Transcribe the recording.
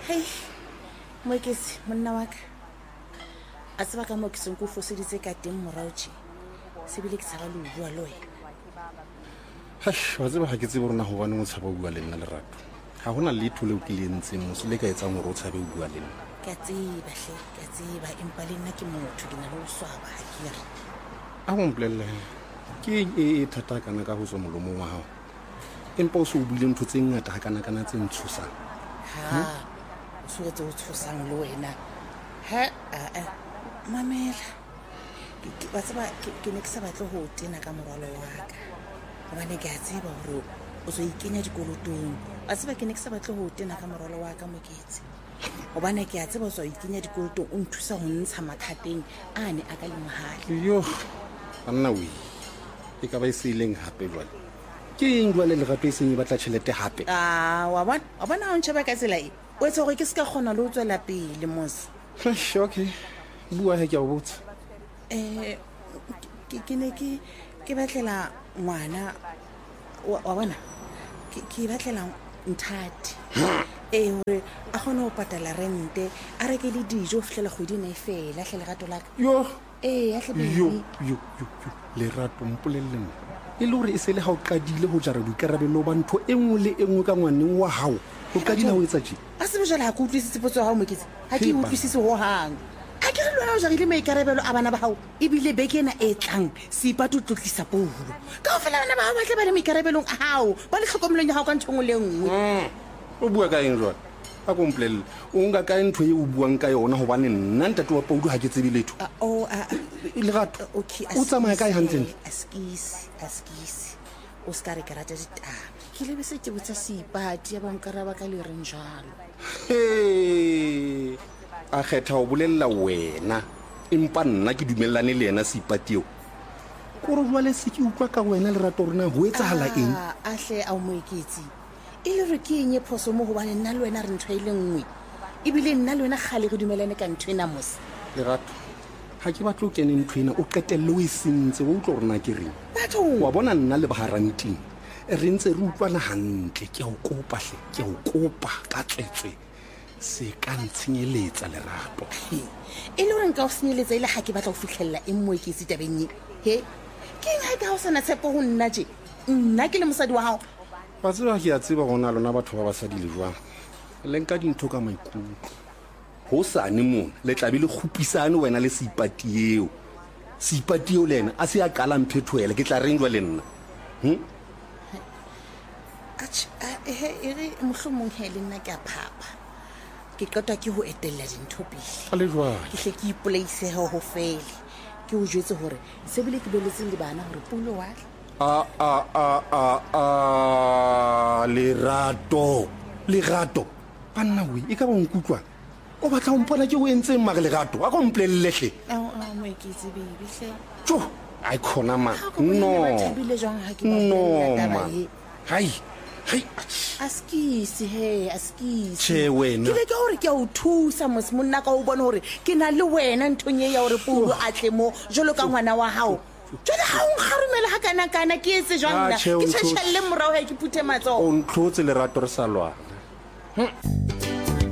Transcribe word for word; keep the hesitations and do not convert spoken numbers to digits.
Hey, Moeketsi, monna wa ka. A tseba ka moo ke seng ko foseditse ka teng morao tje. Se bile ke tshaba le ho bua le wena. Hash, wa tseba ha ke tsebe rona ho bane mo tshaba ho bua le nna Lerato. Ha hona letho leo ke le entseng mo se le ka etsang hore o tshabe ho bua le nna. Ke a tseba hle, ke a tseba empa le nna ke motho ke na le ho swaba ha ke re. A go mpolelle ke eng e thata kana ka ho tswa molomong wa hao. Empa o se o buile ntho tse ngata ha kana kana tse ntshosang. Ha, o tshwetse o tshosang le wena. Ha, a a mamela. Ke ba tseba ke ne ke sa batle ho tena ka moralo wa ka. Hobane ke a tseba hore o so ikenya dikolotong. A tseba ke ne ke sa batle ho tena ka moralo wa ka Moeketsi. Hobane ke a tseba o so ikenya dikolotong o nthusa ho ntsha makhateng ane a ka le mohale. Yo, anna we. E ka ba e se ileng hape jwale. Ke eng jwale le gape se batla tšhelete hape? Ah, wa bona wa bona o ntsheba ka tsela e. O etsa hore ke se ka kgona le ho tswela pele mos. Okay. Bua he ke a botsa. Eh ke ke ne ke ke batlela ngwana wa bona. Ke ke batlela nthati. Eh hore a kgone ho patala rente, a reke le dijo fihlela kgwedi na e fela, hle Lerato la ka. Yo. Eh, ya hle yo yo yo yo Lerato mpolelle nna. E le hore e se le ha o qadile ho jara boikarabelo ba ntho e nngwe le e nngwe ka ngwaneng wa hao. O qadile ho etsa tje. A se bojala ha ke utlwisise potso ya hao Moeketsi. Ha ke utlwisise ho hang. Ha ke re le ha o jarile maikarabelo a bana ba hao. Ebile beke ena e tlang seipatu tlotlisa pulo. Ka ho fela bana ba hao ba tle ba le maikarabelong a hao. Ba le hlokomelong ya hao ka ntho le nngwe. O bua ka eng jwale? A ko mpolelle. O nka ka ntho e o buang ka yona hobane nna ntate wa Paudu ha ke tsebe letho. Oh a Lerato. Okay. O tsamaya kae hantle? Askisi, askisi. O ska re karata ditaba. Ke le bese ke botsa seipati ya bankaraba ka le reng jalo. Hey. A kgetha ho bolella wena. Empa nna ke dumellane le yena seipati eo. Kore jwale se ke utlwa ka wena Lerato rena ho etsahala eng? Ah, a hle a Moeketsi. E le re ke enye phoso mo hobane nna le wena re ntho ile nngwe. Ebile nna le wena khale re dumelane ka ntho ena mos. Lerato. Ha ke batlo kene ntho ena o qetelle o e sentse o utlwa rena ke reng. Batho wa bona nna le baharanting. Re ntse re utlwana hantle ke a o kopa hle ke a o kopa ka tsetswe. Se ka ntshinyeletsa Lerato. E le hore nka o senyeletsa ile ha ke batla ho fihlella e Moeketsi tabeng e. He. Ke eng ha ka o sana tshepo ho nna je? Nna ke le mosadi wa hao. Ba tseba ke a tseba gona lona batho ba basadi le jwang. Le nka dintho ka maikutlo. Ho sane mona le tla be le khupisane wena le seipati eo. Seipati eo lena a se a qala mphethoela ke tla reng jwa le nna. Hm? Ach eh e re mohlomong he le nna ke a phapa. Ke qetwa ke ho etella dintho pele. A le jwang. Ke hle ke ipolaise ho ho fele. Ke o jwetse hore se bile ke beletse le bana hore pulo wa a a a a a Lerato Lerato banna we e ka ba nkutlwa o batla ho mpona ke o entseng mare Lerato a go mpolelle hle a a Moeketsi baby hle tjo ai khona ma no no hai hai askisi he askisi che wena ke le ka hore ke a o thusa mos monna ka o bona hore ke na le wena nthong e ya hore pulo a tle mo jolo ka ngwana wa hao. Jwale ha o nkgarumela ha kana kana ke etse jwang nna ke tsheshelle morao ha ke phuthe matso o ntlotse Lerato re sa lwana.